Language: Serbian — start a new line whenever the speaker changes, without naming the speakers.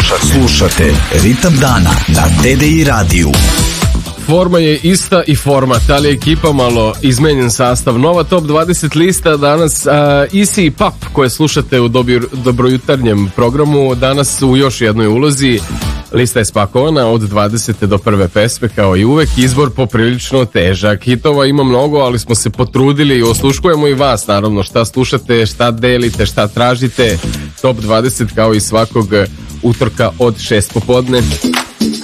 Slušate Ritam dana na TDI radiju.
Forma je ista i format, ali ekipa malo izmenjen sastav. Nova top 20 lista danas. Easy Pop koje slušate u dobrojutarnjem programu danas u još jednoj ulozi. Lista je spakovana od 20. do prve pesme, kao i uvek. Izbor poprilično težak. Hitova ima mnogo, ali smo se potrudili i osluškujemo i vas, naravno, šta slušate, šta delite, šta tražite. Top 20 kao i svakog utorka od 6 popodne.